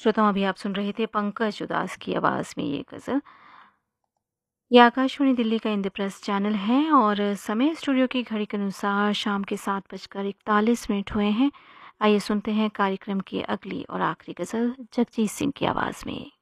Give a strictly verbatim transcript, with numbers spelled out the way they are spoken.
श्रोताओं, अभी आप सुन रहे थे पंकज उदास की आवाज़ में ये गज़ल। ये आकाशवाणी दिल्ली का इंद्रप्रस्थ चैनल है और समय स्टूडियो की घड़ी के अनुसार शाम के सात बजकर इकतालीस मिनट हुए हैं। आइए सुनते हैं कार्यक्रम की अगली और आखिरी गज़ल जगजीत सिंह की आवाज़ में।